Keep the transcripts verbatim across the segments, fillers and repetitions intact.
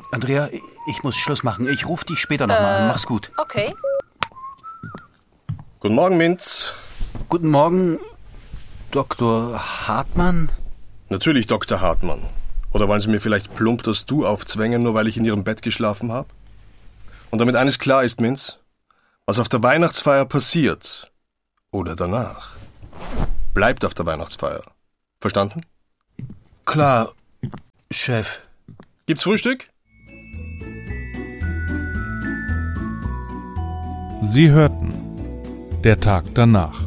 Andrea, ich muss Schluss machen. Ich rufe dich später nochmal äh, an. Mach's gut. Okay. Guten Morgen, Minz. Guten Morgen, Doktor Hartmann? Natürlich Doktor Hartmann. Oder wollen Sie mir vielleicht plump das Du aufzwängen, nur weil ich in Ihrem Bett geschlafen habe? Und damit eines klar ist, Minz, was auf der Weihnachtsfeier passiert oder danach, bleibt auf der Weihnachtsfeier. Verstanden? Klar, Chef. Gibt's Frühstück? Sie hörten Der Tag danach.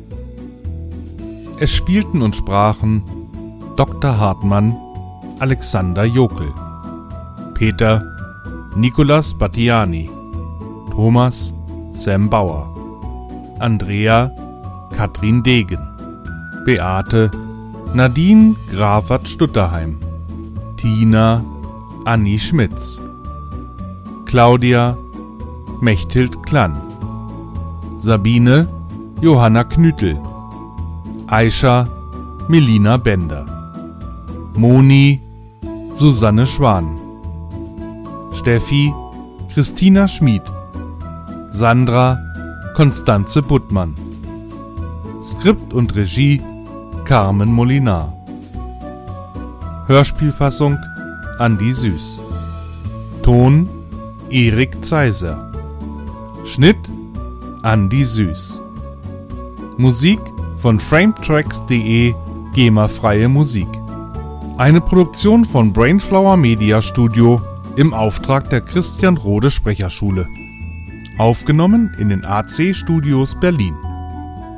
Es spielten und sprachen Doktor Hartmann, Alexander Jokel, Peter, Nicolas Battiani, Thomas, Sam Bauer, Andrea, Katrin Degen, Beate, Nadine Grafert-Stutterheim, Tina, Anni Schmitz, Claudia, Mechthild Klann, Sabine, Johanna Knüttel, Aisha, Melina Bender, Moni, Susanne Schwan, Steffi, Christina Schmid, Sandra, Konstanze Buttmann, Skript und Regie Carmen Molinar, Hörspielfassung Andi Süß, Ton Erik Zeiser, Schnitt Andi Süß, Musik von frametracks punkt de, GEMA-freie Musik. Eine Produktion von Brainflower Media Studio im Auftrag der Christian Rode Sprecherschule. Aufgenommen in den A C Studios Berlin.